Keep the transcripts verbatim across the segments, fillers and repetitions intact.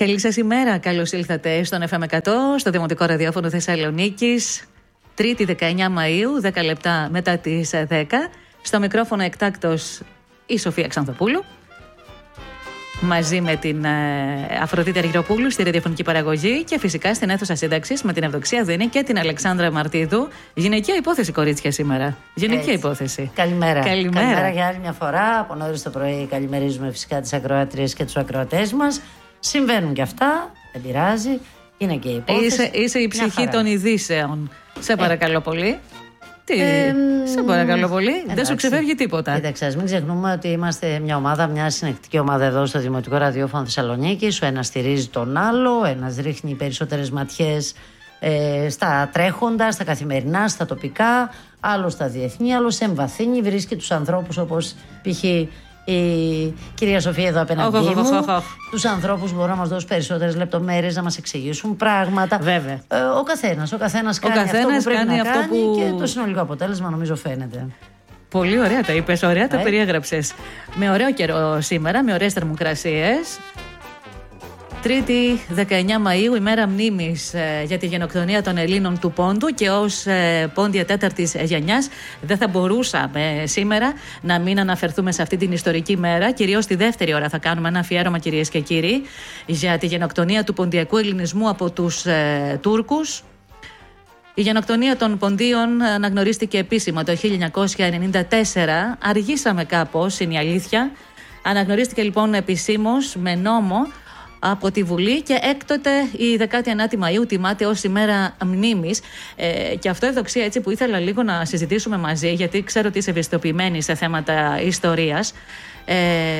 Καλή σας ημέρα. Καλώς ήλθατε στον εφ εμ εκατό, στο Δημοτικό Ραδιόφωνο Θεσσαλονίκης. Τρίτη δεκαεννιά Μαΐου, δέκα λεπτά μετά τις δέκα. Στο μικρόφωνο εκτάκτος η Σοφία Ξανθοπούλου. Μαζί με την ε, Αφροδίτη Αργυροπούλου στη ραδιοφωνική παραγωγή και φυσικά στην αίθουσα σύνταξης με την Ευδοξία Δίνη και την Αλεξάνδρα Μαρτίδου. Γυναικεία υπόθεση, κορίτσια, σήμερα. Γυναικεία Έτσι. υπόθεση. Καλημέρα. Καλημέρα. Καλημέρα για άλλη μια φορά. Από νωρίς το πρωί καλημερίζουμε φυσικά τις ακροάτριες και τους ακροατές μας. Συμβαίνουν και αυτά, δεν πειράζει. Είναι και η υπόθεση. Είσαι, είσαι η ψυχή των ειδήσεων. Σε παρακαλώ ε. πολύ. Τι, ε, σε παρακαλώ πολύ, εντάξει. Δεν σου ξεφεύγει τίποτα. Κοίταξε, ας μην ξεχνούμε ότι είμαστε μια ομάδα, μια συνεκτική ομάδα εδώ στο Δημοτικό Ραδιόφωνο Θεσσαλονίκης. Ο ένας στηρίζει τον άλλο, ένας ρίχνει περισσότερες ματιές ε, στα τρέχοντα, στα καθημερινά, στα τοπικά, άλλο στα διεθνή, άλλο εμβαθύνει, βρίσκει τους ανθρώπους όπως π.χ. η κυρία Σοφία εδώ απέναντί μου, τους ανθρώπους που μπορούν να μας δώσουν περισσότερες λεπτομέρειες, να μας εξηγήσουν πράγματα. Βέβαια. Ε, ο καθένας, ο καθένας κάνει καθένας αυτό που πρέπει κάνει να αυτό κάνει που... και το συνολικό αποτέλεσμα νομίζω φαίνεται. Πολύ ωραία τα είπες, ωραία τα ε. περιέγραψες. Με ωραίο καιρό σήμερα, με ωραίες θερμοκρασίες. Τρίτη δεκαεννιά Μαΐου, ημέρα μνήμης ε, για τη γενοκτονία των Ελλήνων του Πόντου και ως ε, πόντια τέταρτης γενιάς δεν θα μπορούσαμε σήμερα να μην αναφερθούμε σε αυτή την ιστορική μέρα. Κυρίως τη δεύτερη ώρα θα κάνουμε ένα αφιέρωμα, κυρίες και κύριοι, για τη γενοκτονία του ποντιακού ελληνισμού από τους ε, Τούρκους. Η γενοκτονία των Ποντίων αναγνωρίστηκε επίσημα το χίλια εννιακόσια ενενήντα τέσσερα. Αργήσαμε κάπως, είναι η αλήθεια. Αναγνωρίστηκε λοιπόν επισήμως με νόμο από τη Βουλή και έκτοτε η δεκάτη ενάτη Μαΐου τιμάται ως ημέρα μνήμης. Ε, και αυτό, Ευδοξία, έτσι που ήθελα λίγο να συζητήσουμε μαζί, γιατί ξέρω ότι είσαι ευαισθητοποιημένη σε θέματα ιστορίας. Ε,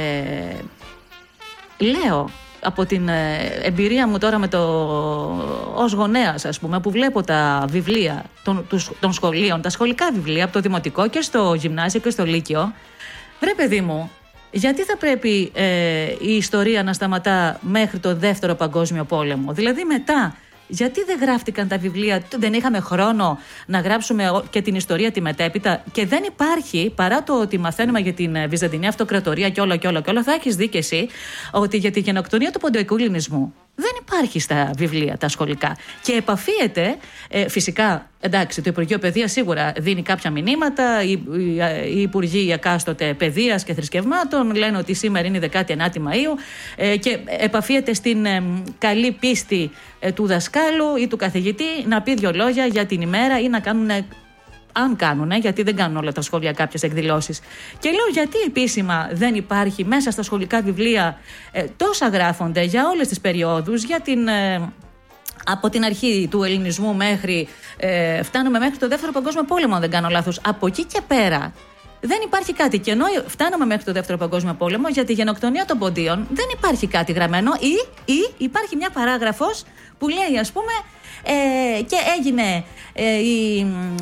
λέω από την εμπειρία μου τώρα με το ως γονέας, ας πούμε, που βλέπω τα βιβλία των, των σχολείων, τα σχολικά βιβλία από το δημοτικό και στο γυμνάσιο και στο λύκειο. Βρε παιδί μου, γιατί θα πρέπει ε, η ιστορία να σταματά μέχρι το δεύτερο παγκόσμιο πόλεμο? Δηλαδή μετά, γιατί δεν γράφτηκαν τα βιβλία, δεν είχαμε χρόνο να γράψουμε και την ιστορία τη μετέπειτα? Και δεν υπάρχει, παρά το ότι μαθαίνουμε για την Βυζαντινή Αυτοκρατορία και όλα και όλα και όλα, θα έχεις δει και εσύ ότι για τη γενοκτονία του ποντιακού ελληνισμού δεν υπάρχει στα βιβλία τα σχολικά. Και επαφίεται, ε, φυσικά, εντάξει, το Υπουργείο Παιδείας σίγουρα δίνει κάποια μηνύματα, οι, οι, οι Υπουργοί εκάστοτε Παιδείας και Θρησκευμάτων λένε ότι σήμερα είναι η δεκάτη ενάτη Μαΐου ε, και επαφίεται στην ε, καλή πίστη ε, του δασκάλου ή του καθηγητή να πει δυο λόγια για την ημέρα ή να κάνουν. Αν κάνουν, γιατί δεν κάνουν όλα τα σχολεία κάποιες εκδηλώσεις. Και λέω, γιατί επίσημα δεν υπάρχει μέσα στα σχολικά βιβλία ε, τόσα γράφονται για όλες τις περιόδους, για την, ε, από την αρχή του ελληνισμού μέχρι, ε, φτάνουμε μέχρι το δεύτερο παγκόσμιο πόλεμο, αν δεν κάνω λάθος. Από εκεί και πέρα δεν υπάρχει κάτι. Και ενώ φτάνουμε μέχρι το δεύτερο παγκόσμιο πόλεμο, για τη γενοκτονία των Ποντίων δεν υπάρχει κάτι γραμμένο ή, ή υπάρχει μια παράγραφος που λέει, ας πούμε, Ε, και έγινε ε, η,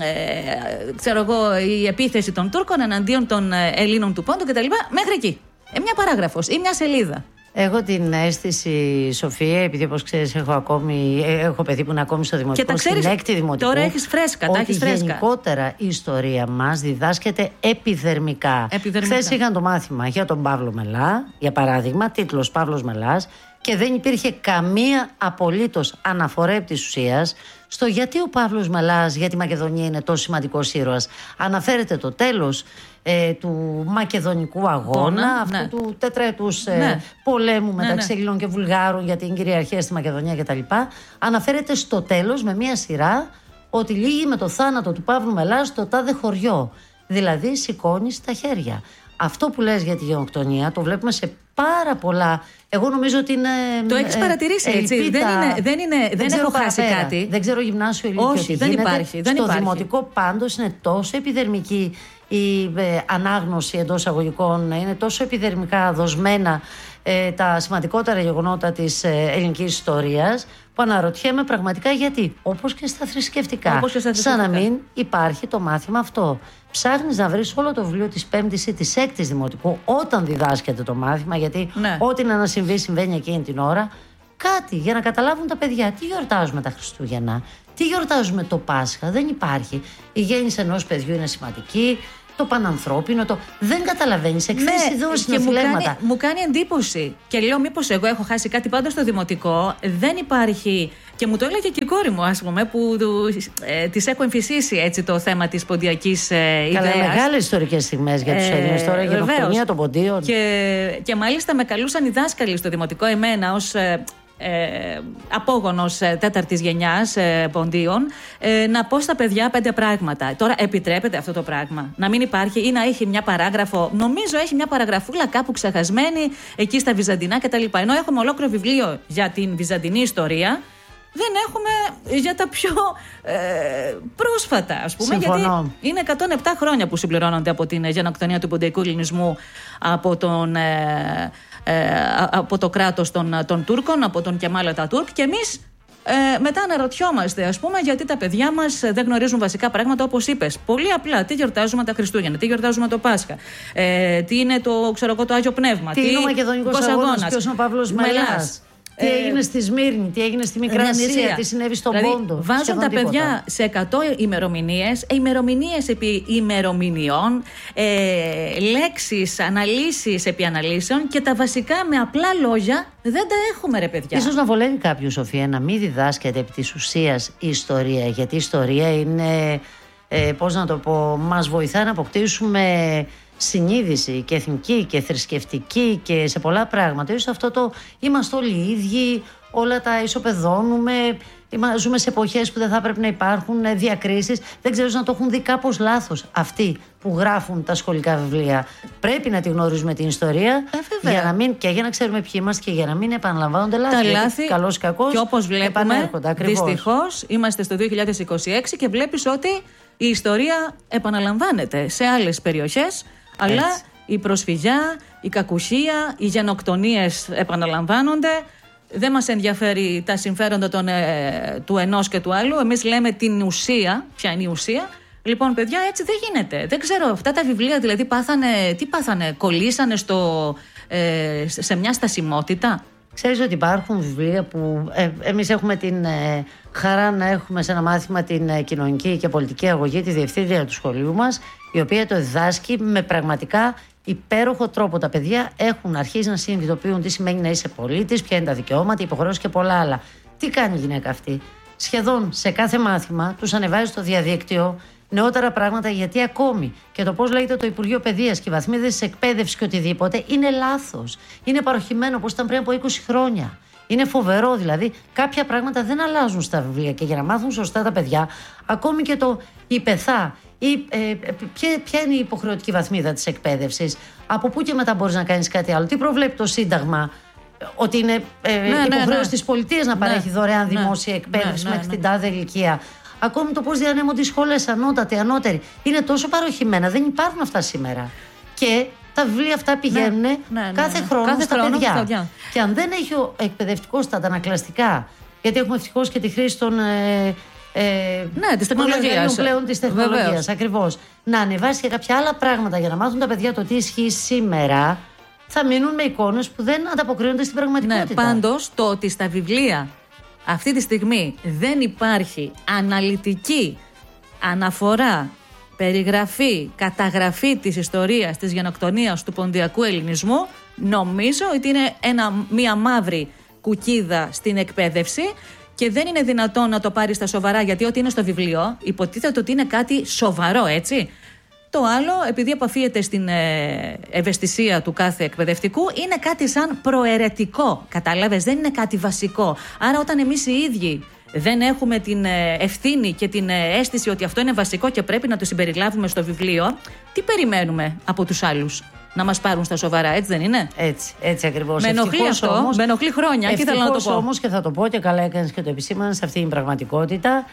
ε, ξέρω εγώ, η επίθεση των Τούρκων εναντίον των Ελλήνων του Πόντου κτλ. Μέχρι εκεί. Ε, μια παράγραφος ή μια σελίδα. Έχω την αίσθηση, Σοφία, επειδή όπως ξέρεις έχω, ακόμη, έχω παιδί που είναι ακόμη στο δημοτικό, στην έκτη δημοτικού. Τώρα έχεις φρέσκα, τα έχεις φρέσκα. Γενικότερα η ιστορία μας διδάσκεται επιδερμικά. επιδερμικά. Χθες είχαν το μάθημα για τον Παύλο Μελά, για παράδειγμα, τίτλος Παύλος Μελάς, και δεν υπήρχε καμία απολύτως αναφορά επί της ουσίας στο γιατί ο Παύλος Μελάς για τη Μακεδονία είναι τόσο σημαντικός ήρωας. Αναφέρεται το τέλος ε, του Μακεδονικού αγώνα, Πόνα, αυτού ναι. του τετραετούς ε, ναι. πολέμου μεταξύ ναι, ναι. Ελλήνων και Βουλγάρων για την κυριαρχία στη Μακεδονία κτλ. Αναφέρεται στο τέλος με μία σειρά ότι λύγει με το θάνατο του Παύλου Μελά στο τάδε χωριό. Δηλαδή σηκώνεις τα χέρια. Αυτό που λες για τη γενοκτονία το βλέπουμε σε πάρα πολλά. Εγώ νομίζω ότι είναι. Το έχεις παρατηρήσει ε, έτσι. Δεν, είναι, δεν, είναι, δεν, δεν έχω χάσει παραπέρα. Κάτι. Δεν ξέρω γυμνάσιο ηλικία. Όχι, δεν υπάρχει. Δεν στο υπάρχει. δημοτικό πάντως είναι τόσο επιδερμική η ε, ανάγνωση εντός αγωγικών, είναι τόσο επιδερμικά δοσμένα ε, τα σημαντικότερα γεγονότα της ε, ελληνικής ιστορίας, που αναρωτιέμαι πραγματικά γιατί. Όπως και στα θρησκευτικά. Όπως και στα θρησκευτικά. Σαν να μην υπάρχει το μάθημα αυτό. Ψάχνεις να βρεις όλο το βιβλίο της πέμπτης ή της έκτης δημοτικού όταν διδάσκεται το μάθημα, γιατί ναι. ό,τι να συμβεί συμβαίνει εκείνη την ώρα. Κάτι για να καταλάβουν τα παιδιά τι γιορτάζουμε τα Χριστούγεννα, τι γιορτάζουμε το Πάσχα. Δεν υπάρχει. Η γέννηση ενός παιδιού είναι σημαντική. το πανανθρώπινο, το... δεν καταλαβαίνεις, εκθέσεις ναι, εδώ και μου κάνει, μου κάνει εντύπωση. Και λέω, μήπως εγώ έχω χάσει κάτι πάντως στο δημοτικό. Δεν υπάρχει. Και μου το έλεγε και η κόρη μου, ας πούμε, που ε, της έχω εμφυσίσει έτσι το θέμα της ποντιακής ε, ιδέας. Καλά, μεγάλες ιστορικές στιγμές για τους ε, Έλληνες τώρα, η γενοκτονία των ποντίων. Και, και μάλιστα με καλούσαν οι δάσκαλοι στο δημοτικό, εμένα ως ε, ε, απόγονος ε, τέταρτης γενιάς ε, ποντίων, ε, να πω στα παιδιά πέντε πράγματα. Τώρα επιτρέπεται αυτό το πράγμα να μην υπάρχει ή να έχει μια παράγραφο, νομίζω έχει μια παραγραφούλα κάπου ξεχασμένη εκεί στα Βυζαντινά κτλ. Ενώ έχουμε ολόκληρο βιβλίο για την Βυζαντινή ιστορία, δεν έχουμε για τα πιο ε, πρόσφατα, ας πούμε. Συμφωνώ. Γιατί είναι εκατόν επτά χρόνια που συμπληρώνονται από την γενοκτονία του ποντιακού ελληνισμού από, τον, ε, ε, από το κράτος των, των Τούρκων, από τον Κεμάλ Ατατούρκ. Και εμείς ε, μετά αναρωτιόμαστε, ας πούμε, γιατί τα παιδιά μας δεν γνωρίζουν βασικά πράγματα, όπως είπες. Πολύ απλά, τι γιορτάζουμε τα Χριστούγεννα, τι γιορτάζουμε το Πάσχα, ε, τι είναι το, ξέρω εγώ, το Άγιο Πνεύμα, τι, τι είναι ο Μακεδονικός Αγώνας, ποιος είναι ο Παύλος Μελάς. Τι έγινε στη Σμύρνη, τι έγινε στη Μικρά Ασία, τι συνέβη στον δηλαδή, Πόντο. Βάζουν τα παιδιά τίποτα. Σε εκατό ημερομηνίες, ημερομηνίες επί ημερομηνιών, ε, λέξεις, αναλύσεις επί αναλύσεων και τα βασικά με απλά λόγια δεν τα έχουμε, ρε παιδιά. Ίσως να βολεύει κάποιους, Σοφία, να μην διδάσκεται επί της ουσίας η ιστορία, γιατί η ιστορία είναι, ε, πώς να το πω, μας βοηθά να αποκτήσουμε συνείδηση και εθνική και θρησκευτική και σε πολλά πράγματα. Ίσως αυτό το είμαστε όλοι οι ίδιοι, όλα τα ισοπεδώνουμε, ζούμε σε εποχές που δεν θα πρέπει να υπάρχουν διακρίσεις. Δεν ξέρω να το έχουν δει κάπως λάθος αυτοί που γράφουν τα σχολικά βιβλία. Πρέπει να τη γνωρίζουμε την ιστορία ε, για να μην, και για να ξέρουμε ποιοι είμαστε και για να μην επαναλαμβάνονται λάθη. Τα λάθη, καλώς ή κακώς, και όπως βλέπουμε, δυστυχώς είμαστε στο δύο χιλιάδες είκοσι έξι και βλέπεις ότι η ιστορία επαναλαμβάνεται σε άλλες περιοχές. Αλλά έτσι, η προσφυγιά, η κακουσία, οι γενοκτονίες επαναλαμβάνονται. Δεν μας ενδιαφέρει τα συμφέροντα των, ε, του ενός και του άλλου. Εμείς λέμε την ουσία. Ποια είναι η ουσία? Λοιπόν, παιδιά, έτσι δεν γίνεται. Δεν ξέρω, αυτά τα βιβλία δηλαδή πάθανε, τι πάθανε, κολλήσανε στο, ε, σε μια στασιμότητα. Ξέρεις ότι υπάρχουν βιβλία που ε, εμείς έχουμε την ε, χαρά να έχουμε σε ένα μάθημα την ε, κοινωνική και πολιτική αγωγή, τη διευθύντρια του σχολείου μας, η οποία το διδάσκει με πραγματικά υπέροχο τρόπο. Τα παιδιά έχουν αρχίσει να συνειδητοποιούν τι σημαίνει να είσαι πολίτης, ποια είναι τα δικαιώματα, οι υποχρεώσεις και πολλά άλλα. Τι κάνει η γυναίκα αυτή? Σχεδόν σε κάθε μάθημα τους ανεβάζει στο διαδίκτυο νεότερα πράγματα, γιατί ακόμη και το πώς λέγεται το Υπουργείο Παιδείας και οι βαθμίδες της εκπαίδευσης και οτιδήποτε είναι λάθος. Είναι παροχημένο όπως ήταν πριν από είκοσι χρόνια. Είναι φοβερό, δηλαδή κάποια πράγματα δεν αλλάζουν στα βιβλία και για να μάθουν σωστά τα παιδιά, ακόμη και το υπεθά ή ε, ποια, ποια είναι η υποχρεωτική βαθμίδα της εκπαίδευσης, από πού και μετά μπορείς να κάνεις κάτι άλλο, τι προβλέπει το Σύνταγμα, ότι είναι ε, ναι, υποχρέωση ναι, ναι. της πολιτείας να παρέχει ναι, δωρεάν ναι, δημόσια εκπαίδευση ναι, ναι, μέχρι ναι. την τάδε ηλικία. Ακόμη το πώς διανέμονται οι σχολές, ανώτατη, ανώτερη. Είναι τόσο παροχημένα, δεν υπάρχουν αυτά σήμερα. Και τα βιβλία αυτά πηγαίνουν ναι, ναι, ναι, κάθε ναι. χρόνο κάθε στα χρόνο, παιδιά. παιδιά. Και αν δεν έχει ο εκπαιδευτικός τα αντανακλαστικά, γιατί έχουμε ευτυχώς και τη χρήση των. Ε, ε, ναι, της τεχνολογίας. πλέον της τεχνολογίας, ακριβώς. Να ανεβάσει και κάποια άλλα πράγματα για να μάθουν τα παιδιά το τι ισχύει σήμερα, θα μείνουν με εικόνες που δεν ανταποκρίνονται στην πραγματικότητα. Ναι, πάντως το ότι στα βιβλία αυτή τη στιγμή δεν υπάρχει αναλυτική αναφορά, περιγραφή, καταγραφή της ιστορίας της γενοκτονίας του ποντιακού ελληνισμού, νομίζω ότι είναι ένα, μια μαύρη κουκίδα στην εκπαίδευση και δεν είναι δυνατόν να το πάρει στα σοβαρά, γιατί ό,τι είναι στο βιβλίο υποτίθεται ότι είναι κάτι σοβαρό, έτσι. Το άλλο, επειδή επαφίεται στην ε, ευαισθησία του κάθε εκπαιδευτικού, είναι κάτι σαν προαιρετικό. Κατάλαβες, δεν είναι κάτι βασικό. Άρα, όταν εμείς οι ίδιοι δεν έχουμε την ε, ευθύνη και την ε, αίσθηση ότι αυτό είναι βασικό και πρέπει να το συμπεριλάβουμε στο βιβλίο, τι περιμένουμε από τους άλλους? Να μας πάρουν στα σοβαρά, έτσι δεν είναι? Έτσι, έτσι ακριβώς. Με ενοχλεί αυτό, όμως, με ενοχλεί χρόνια και ήθελα να το πω. Όμως, και θα το πω και καλά έκανες και το επισήμανες, σε αυτή την πραγματικότητα.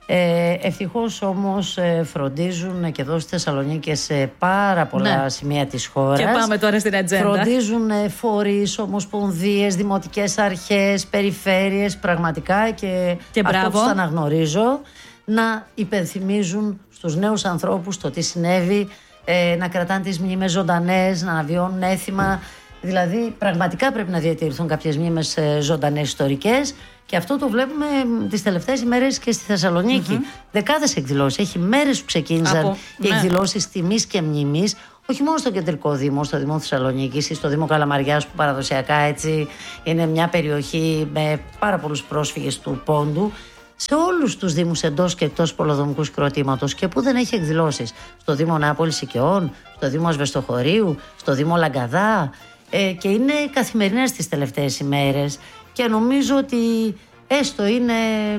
Ε, ευτυχώς όμως ε, φροντίζουν και εδώ στη Θεσσαλονίκη σε πάρα πολλά ναι. σημεία της χώρας. Και πάμε τώρα στην ατζέντα. Φροντίζουν ε, φορείς, ομοσπονδίες, δημοτικές αρχές, περιφέρειες, πραγματικά και, και αυτό μπράβο. τους αναγνωρίζω, να υπενθυμίζουν στους νέους ανθρώπους το τι συνέβη, ε, να κρατάνε τις μνήμες ζωντανές, να αναβιώνουν έθιμα. Δηλαδή, πραγματικά πρέπει να διατηρηθούν κάποιες μνήμες ζωντανές ιστορικές. Και αυτό το βλέπουμε τις τελευταίες ημέρες και στη Θεσσαλονίκη. Mm-hmm. Δεκάδες εκδηλώσεις. Έχει μέρες που ξεκίνησαν Από, οι ναι. εκδηλώσεις τιμής και μνήμης. Όχι μόνο στο κεντρικό Δήμο, στο Δήμο Θεσσαλονίκης ή στο Δήμο Καλαμαριάς, που παραδοσιακά έτσι είναι μια περιοχή με πάρα πολλούς πρόσφυγες του Πόντου. Σε όλους τους Δήμους εντός και εκτός πολεοδομικού συγκροτήματος, και που δεν έχει εκδηλώσεις. Στο Δήμο Νεάπολης Οικειών, στο Δήμο Ασβεστοχωρίου, στο Δήμο Λαγκαδά. Ε, και είναι καθημερινές τις τελευταίες ημέρες. Και νομίζω ότι έστω είναι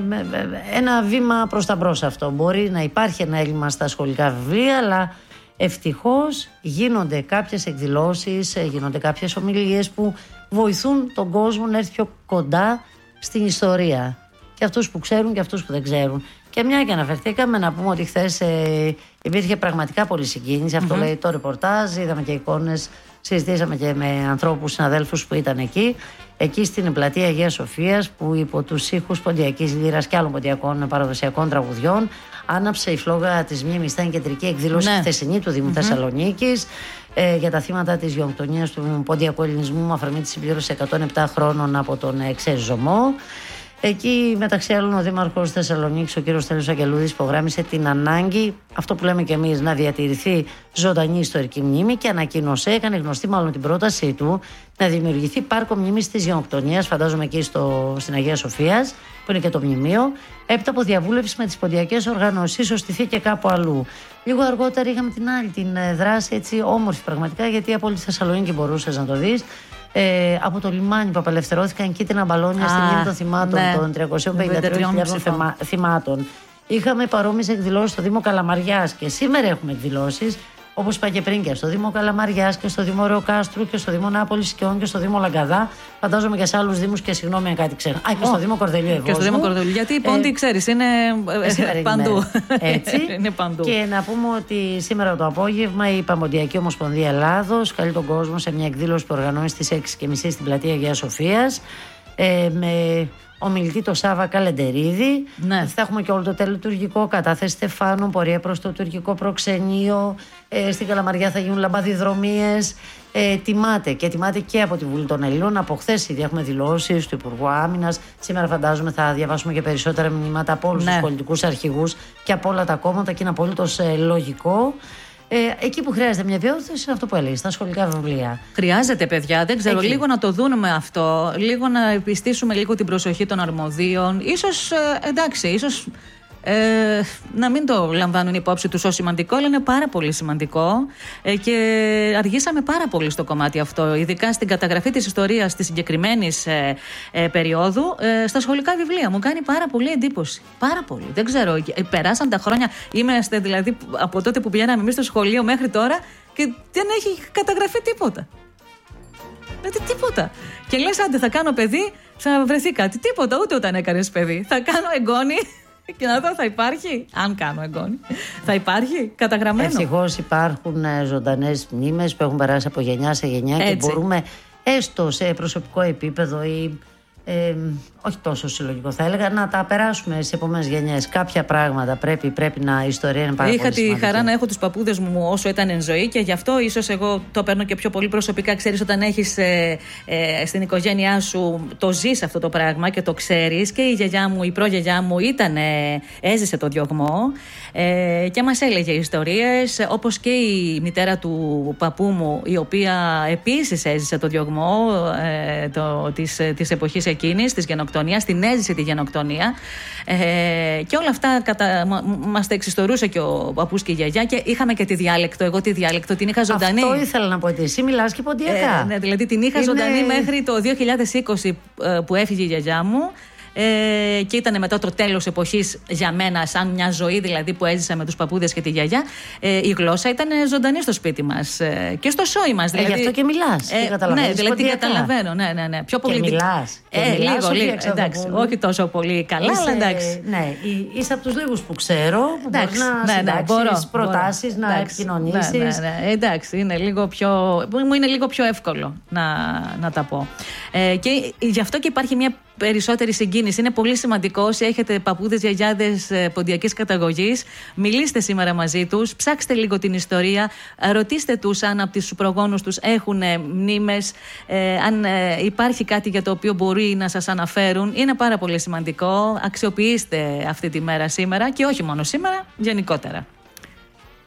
ένα βήμα προς τα μπρος αυτό. Μπορεί να υπάρχει ένα έλλειμμα στα σχολικά βιβλία, αλλά ευτυχώς γίνονται κάποιες εκδηλώσεις, γίνονται κάποιες ομιλίες που βοηθούν τον κόσμο να έρθει πιο κοντά στην ιστορία. Και αυτούς που ξέρουν και αυτούς που δεν ξέρουν. Και μια και αναφερθήκαμε, να πούμε ότι χθες ε, υπήρχε πραγματικά πολύ συγκίνηση. Mm-hmm. Αυτό λέει το ρεπορτάζ. Είδαμε και εικόνες, συζητήσαμε και με ανθρώπους, συναδέλφους που ήταν εκεί. Εκεί στην πλατεία Αγίας Σοφίας, που υπό τους ήχους ποντιακής λύρας και άλλων ποντιακών παραδοσιακών τραγουδιών άναψε η φλόγα της μνήμης. Ήταν κεντρική εκδήλωση ναι. χθεσινή του Δήμου mm-hmm. Θεσσαλονίκης ε, για τα θύματα της γενοκτονίας του ποντιακού ελληνισμού, με αφορμή τη συμπλήρωση εκατόν επτά χρόνων από τον Ξέζωμο. Εκεί, μεταξύ άλλων, ο Δήμαρχος Θεσσαλονίκης, ο κ. Στέλιος Αγγελούδης, υπογράμμισε την ανάγκη, αυτό που λέμε και εμείς, να διατηρηθεί ζωντανή ιστορική μνήμη, και ανακοίνωσε, έκανε γνωστή μάλλον την πρότασή του, να δημιουργηθεί πάρκο μνήμης της γενοκτονίας, φαντάζομαι εκεί στο, στην Αγία Σοφίας, που είναι και το μνημείο, έπειτα από διαβούλευση με τις ποντιακές οργανώσεις, ίσως στηθεί και κάπου αλλού. Λίγο αργότερα είχαμε την άλλη την δράση, έτσι όμορφη πραγματικά, γιατί από όλη τη Θεσσαλονίκη μπορούσες να το δεις. Ε, από το λιμάνι που απελευθερώθηκαν κίτρινα μπαλόνια στην μνήμη των θυμάτων, ναι. των τριακοσίων πενήντα τριών χιλιάδων θυμάτων. Είχαμε παρόμοιες εκδηλώσεις στο Δήμο Καλαμαριάς, και σήμερα έχουμε εκδηλώσεις, όπως είπα και πριν, και στο Δήμο Καλαμαριάς και στο Δήμο Ρεοκάστρου και στο Δήμο Νεάπολης Οικειών και στο Δήμο Λαγκαδά. Φαντάζομαι και σε άλλους Δήμους, και συγγνώμη αν κάτι ξέρω. Α, και στο Δήμο Κορδελιού εγώ. Και στο Δήμο Κορδελιού, γιατί η Πόντη, ε, ξέρεις, είναι ε, παντού. Έτσι. είναι παντού. Και να πούμε ότι σήμερα το απόγευμα η Παμποντιακή Ομοσπονδία Ελλάδος καλεί τον κόσμο σε μια εκδήλωση που οργανώνει στις έξι και μισή στην πλατεία Αγίας Σοφίας. Ε, με ομιλητή το Σάβα Καλεντερίδη. Ναι. Θα έχουμε και όλο το τελετουργικό, κατάθεση στεφάνων, πορεία προς το τουρκικό προξενείο. Ε, στην Καλαμαριά θα γίνουν λαμπαδιδρομίες. Ε, τιμάται και τιμάται και από τη Βουλή των Ελλήνων. Από χθες ήδη έχουμε δηλώσεις του Υπουργού Άμυνας. Σήμερα φαντάζομαι θα διαβάσουμε και περισσότερα μηνύματα από όλους ναι. τους πολιτικούς αρχηγούς και από όλα τα κόμματα, και είναι απολύτως ε, λογικό. Ε, εκεί που χρειάζεται μια διόρθωση είναι αυτό που έλεγε, στα σχολικά βιβλία. Χρειάζεται, παιδιά. Δεν ξέρω, εκεί. Λίγο να το δούμε αυτό, λίγο να επιστήσουμε λίγο την προσοχή των αρμοδίων. Ίσως, ε, εντάξει, ίσως ε, να μην το λαμβάνουν υπόψη τους ως σημαντικό, αλλά είναι πάρα πολύ σημαντικό. Ε, και αργήσαμε πάρα πολύ στο κομμάτι αυτό, ειδικά στην καταγραφή της ιστορίας της συγκεκριμένης ε, ε, περίοδου ε, στα σχολικά βιβλία. Μου κάνει πάρα πολύ εντύπωση. Πάρα πολύ. Δεν ξέρω, ε, περάσαν τα χρόνια. Είμαστε δηλαδή από τότε που πηγαίναμε εμείς στο σχολείο μέχρι τώρα και δεν έχει καταγραφεί τίποτα. Δηλαδή τίποτα. Και λες, άντε θα κάνω παιδί, θα βρεθεί κάτι. Τίποτα, ούτε όταν έκανες παιδί. Θα κάνω εγγόνι. Και να δω, θα υπάρχει, αν κάνω εγγόνι, θα υπάρχει καταγραμμένο. Ευτυχώς υπάρχουν ζωντανές μνήμες που έχουν περάσει από γενιά σε γενιά. Έτσι. Και μπορούμε έστω σε προσωπικό επίπεδο ή ε, όχι τόσο συλλογικό θα έλεγα, να τα περάσουμε στις επόμενες γενιές. Κάποια πράγματα πρέπει, πρέπει να, η ιστορία είναι πάρα Είχα πολύ σημαντική. Είχα τη χαρά να έχω τους παππούδες μου όσο ήταν εν ζωή, και γι' αυτό ίσως εγώ το παίρνω και πιο πολύ προσωπικά. Ξέρεις, όταν έχεις ε, ε, στην οικογένειά σου, το ζεις αυτό το πράγμα και το ξέρεις. Και η γιαγιά μου, η προγιαγιά μου ήταν, ε, έζησε το διωγμό ε, και μας έλεγε ιστορίες, όπως και η μητέρα του παππού μου, η οποία επίσης έζησε το διωγμό ε, το, της, της εποχής εκείνης, της γενοκτονίας, την έζησε τη γενοκτονία ε, και όλα αυτά κατα... μας τα εξιστορούσε και ο παππούς και η γιαγιά, και είχαμε και τη διάλεκτο, εγώ τη διάλεκτο την είχα ζωντανή. Αυτό ήθελα να πω, ότι εσύ μιλάς και ποντιακά. Ε, ναι, δηλαδή την είχα Είναι... ζωντανή μέχρι το δύο χιλιάδες είκοσι που έφυγε η γιαγιά μου. Ε, και ήταν μετά το τέλος εποχής για μένα, σαν μια ζωή δηλαδή που έζησα με τους παππούδες και τη γιαγιά. Ε, η γλώσσα ήταν ζωντανή στο σπίτι μας ε, και στο σόι μας. Δηλαδή, ε, γι' αυτό και μιλάς. Ε, και ναι, δηλαδή την καταλαβαίνω. Ναι, ναι, ναι. Πιο πολύ. Και μιλάς. Ε, και μιλάς, λίγο, λίγο. Εντάξει, όχι τόσο πολύ καλά, είσαι, αλλά εντάξει. Ναι, είσαι από τους λίγους που ξέρω που μπορείς να ναι, συντάξεις προτάσεις, να επικοινωνήσεις. Ναι, ναι, ναι. Εντάξει, είναι λίγο πιο, μου είναι λίγο πιο εύκολο να, να τα πω. Ε, και γι' αυτό και υπάρχει μια περισσότερη συγκίνηση. Είναι πολύ σημαντικό. Όσοι έχετε παππούδες, γιαγιάδες ποντιακής καταγωγής, μιλήστε σήμερα μαζί τους, ψάξτε λίγο την ιστορία, ρωτήστε τους αν από τους προγόνους τους έχουν μνήμες, ε, αν ε, υπάρχει κάτι για το οποίο μπορεί να σας αναφέρουν. Είναι πάρα πολύ σημαντικό. Αξιοποιήστε αυτή τη μέρα σήμερα και όχι μόνο σήμερα, γενικότερα.